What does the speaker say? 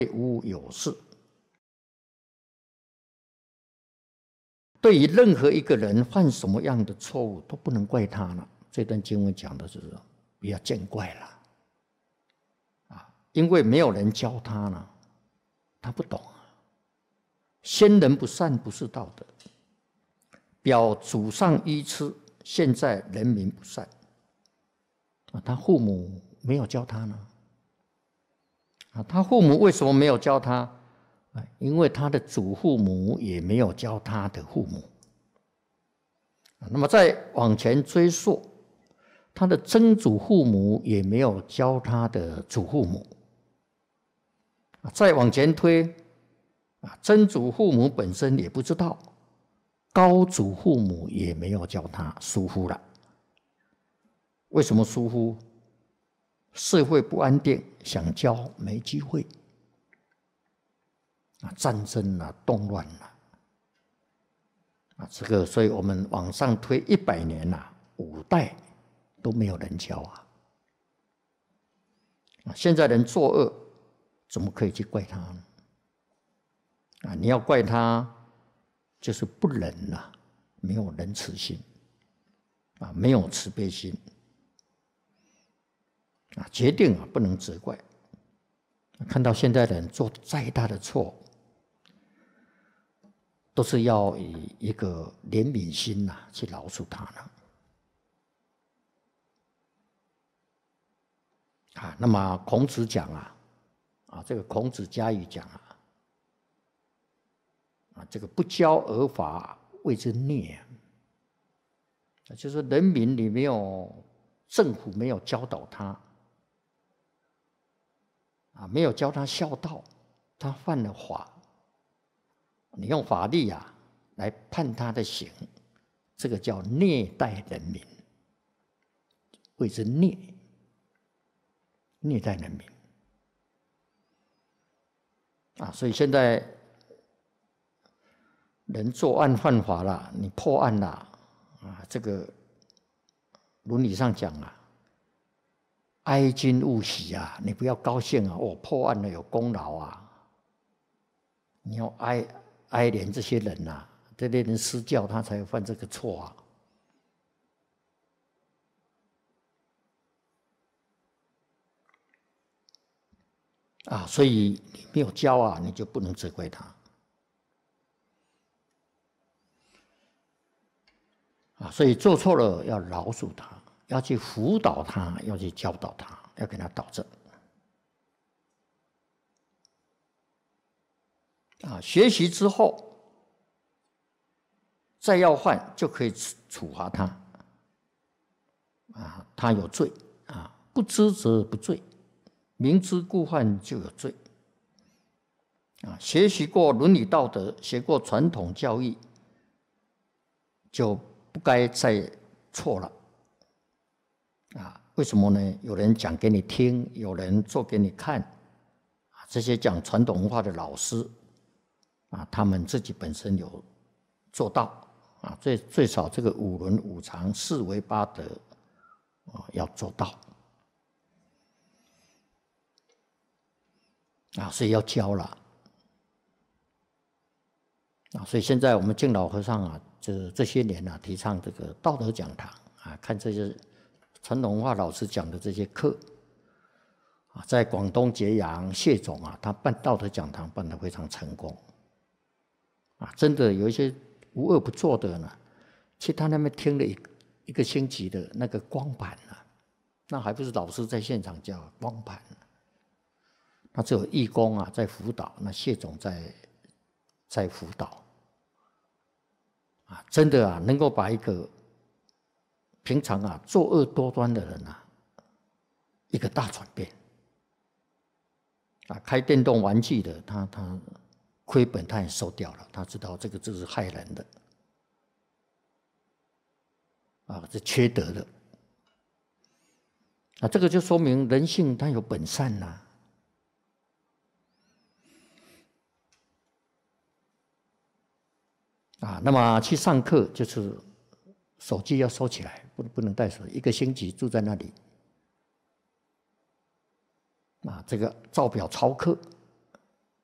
无有事。对于任何一个人犯什么样的错误，都不能怪他了。这段经文讲的是不要见怪了，因为没有人教他呢，他不懂啊。先人不善，不是道德。表祖上愚痴，现在人民不善。他父母没有教他呢。他父母为什么没有教他？因为他的祖父母也没有教他的父母。那么再往前追溯，他的曾祖父母也没有教他的祖父母。再往前推，曾祖父母本身也不知道，高祖父母也没有教他，疏忽了。为什么疏忽？社会不安定，想教没机会。战争啊，动乱啊，这个，所以我们往上推100年5代都没有人教啊。现在人作恶，怎么可以去怪他呢？你要怪他，就是不仁啊，没有仁慈心没有慈悲心决定不能责怪。看到现在人做再大的错，都是要以一个怜悯心去饶恕他呢。那么孔子讲这个孔子家语讲这个不教而罚，谓之孽。就是人民里没有政府没有教导他没有教他孝道，他犯了法，你用法律来判他的刑，这个叫虐待人民，谓之虐待人民所以现在人作案犯法了，你破案了这个伦理上讲哀君勿喜你不要高兴我破案了有功劳你要哀怜这些人这些人施教他才会犯这个错所以你没有教你就不能责怪他所以做错了要饶恕他，要去辅导他，要去教导他，要给他导正学习之后再要犯就可以处罚他他有罪不知则不罪，明知故犯就有罪学习过伦理道德，学过传统教育，就不该再错了为什么呢？有人讲给你听，有人做给你看这些讲传统文化的老师他们自己本身有做到最少这个5伦5常4维8德要做到所以要教了所以现在我们敬老和尚这些年提倡这个道德讲堂看这些传统文化老师讲的这些课在广东揭阳谢总他办道德讲堂办得非常成功真的有一些无恶不作的呢，去他那边听了一个星期的那个光盘那还不是老师在现场教光盘那只有义工在辅导，那谢总在辅导真的能够把一个平常作恶多端的人一个大转变开电动玩具的他亏本他也收掉了，他知道这个是害人的是缺德的这个就说明人性它有本善那么去上课就是手机要收起来，不能带手机，1个星期住在那里这个照表操课